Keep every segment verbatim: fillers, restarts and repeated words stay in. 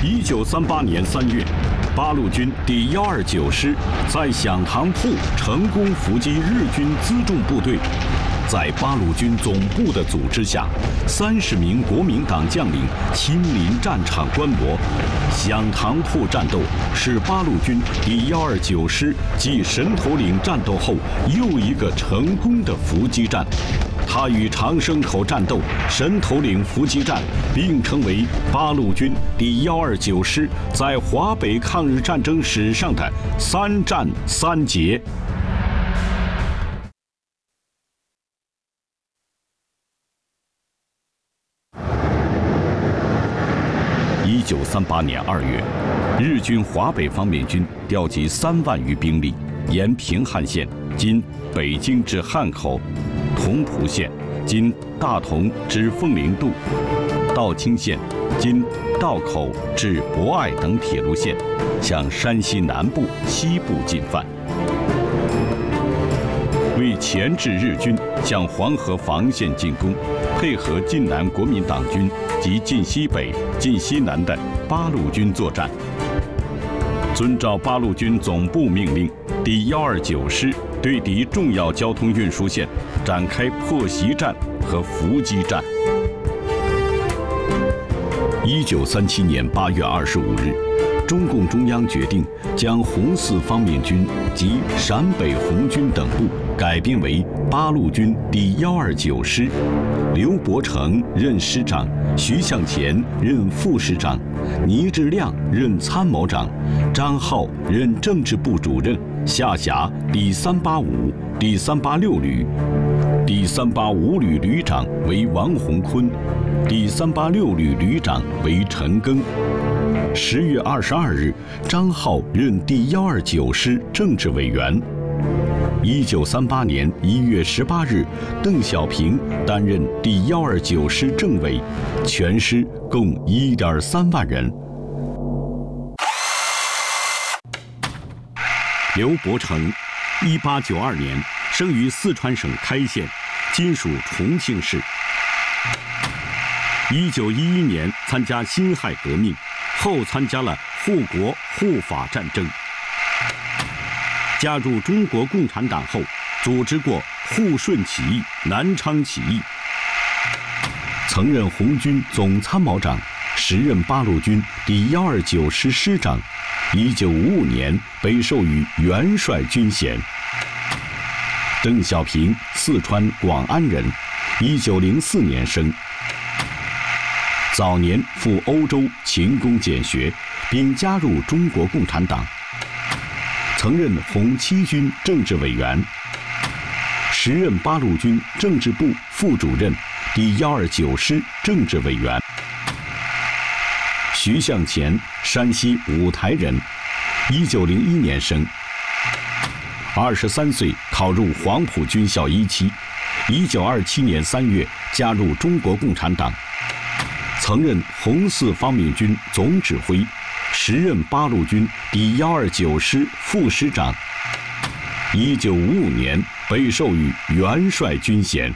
一九三八年三月，八路军第一二九师在响堂铺成功伏击日军辎重部队。在八路军总部的组织下，三十名国民党将领亲临战场观摩。响堂铺战斗是八路军第一二九师继神头岭战斗后又一个成功的伏击战。它与长生口战斗、神头岭伏击战并称为八路军第一二九师在华北抗日战争史上的三战三捷。一九三八年二月，日军华北方面军调集三万余兵力，沿平汉线（今北京至汉口）、同蒲线（今大同至凤林渡）、道清线（今道口至博爱等铁路线）向山西南部、西部进犯。为钳制日军向黄河防线进攻，配合晋南国民党军及晋西北、晋西南的八路军作战。遵照八路军总部命令，第一二九师对敌重要交通运输线展开破袭战和伏击战。一九三七年八月二十五日，中共中央决定将红四方面军及陕北红军等部改编为八路军第一二九师，刘伯承任师长，徐向前任副师长，倪志亮任参谋长，张浩任政治部主任，下辖第三八五、第三八六旅。第三八五旅旅长为王洪坤，第三八六旅旅长为陈赓。十月二十二日，张浩任第一二九师政治委员。一九三八年一月十八日，邓小平担任第一二九师政委，全师共一点三万人。刘伯承，一八九二年生于四川省开县，今属重庆市。一九一一年参加辛亥革命，后参加了护国护法战争。加入中国共产党后，组织过沪顺起义、南昌起义，曾任红军总参谋长，时任八路军第一二九师师长。一九五五年被授予元帅军衔。邓小平，四川广安人，一九零四年生。早年赴欧洲勤工俭学，并加入中国共产党。曾任红七军政治委员，时任八路军政治部副主任，第一二九师政治委员。徐向前，山西五台人，一九零一年生。二十三岁考入黄埔军校一期，一九二七年三月加入中国共产党，曾任红四方面军总指挥，时任八路军第一二九师副师长。一九五五年被授予元帅军衔。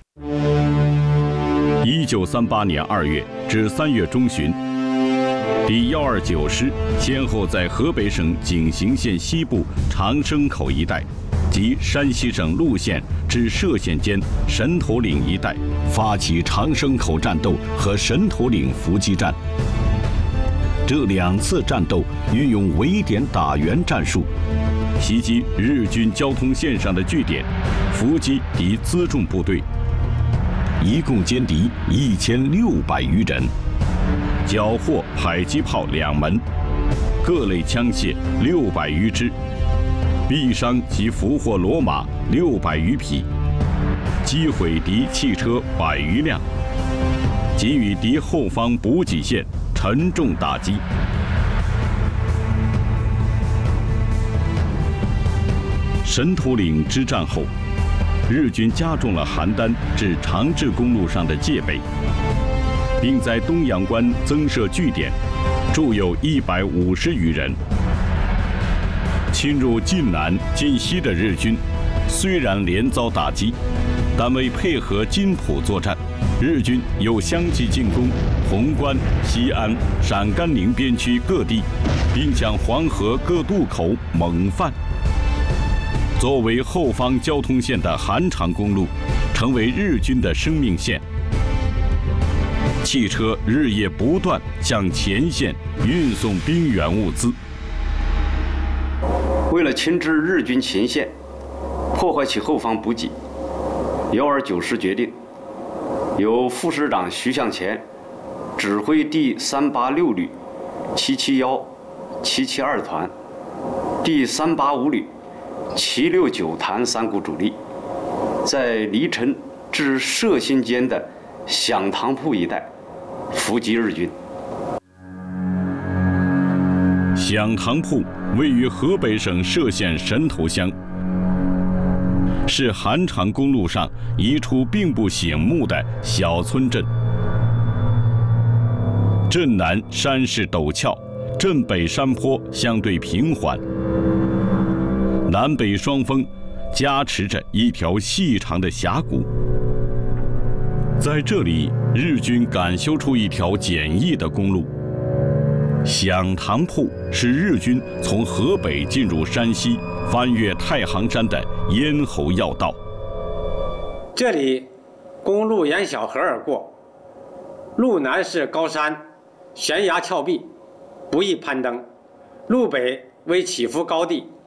一九三八年二月至三月中旬，第一二九师先后在河北省井陉县西部长生口一带及山西省陆县至歙县间神头岭一带发起长生口战斗和神头岭伏击战。这两次战斗运用围点打援战术，袭击日军交通线上的据点，伏击敌辎重部队，一共歼敌一千六百余人，缴获迫击炮两门，各类枪械六百余支，毙伤及俘获骡马六百余匹，击毁敌汽车百余辆，给予敌后方补给线沉重打击。神头岭之战后，日军加重了邯郸至长治公路上的戒备，并在东阳关增设据点，驻有一百五十余人。侵入晋南、晋西的日军，虽然连遭打击， 但为配合津浦作战，日军又相继进攻潼关、西安、陕甘宁边区各地，并向黄河各渡口猛犯。作为后方交通线的韩长公路，成为日军的生命线。汽车日夜不断向前线运送兵员物资。 为了牵制日军前线，破坏其后方补给，幺二九师决定由副师长徐向前指挥第三八六旅、七七幺、七七二团、第三八五旅、七六九团三股主力，在黎城至涉新间的响堂铺一带伏击日军。 响堂铺位于河北省涉县神头乡，是韩长公路上一处并不醒目的小村镇。镇南山势陡峭，镇北山坡相对平缓，南北双峰夹持着一条细长的峡谷。在这里，日军赶修出一条简易的公路。响堂铺是日军从河北进入山西、翻越太行山的咽喉要道。 这里公路沿小河而过，路南是高山、悬崖峭壁，不易攀登；路北为起伏高地，